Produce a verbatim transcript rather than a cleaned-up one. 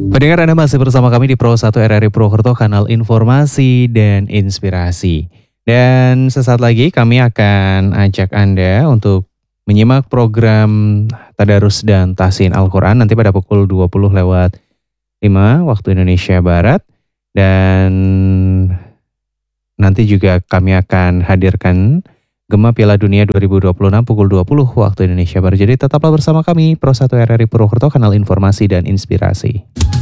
Pendengar, Anda masih bersama kami di Pro satu R R I Purwokerto, kanal informasi dan inspirasi. Dan sesaat lagi kami akan ajak Anda untuk menyimak program Tadarus dan Tahsin Al-Quran nanti pada pukul dua puluh lewat lima waktu Indonesia Barat. Dan nanti juga kami akan hadirkan Gema Piala Dunia dua ribu dua puluh enam pukul dua puluh waktu Indonesia Barat. Jadi tetaplah bersama kami, Pro satu R R I Purwokerto, kanal informasi dan inspirasi.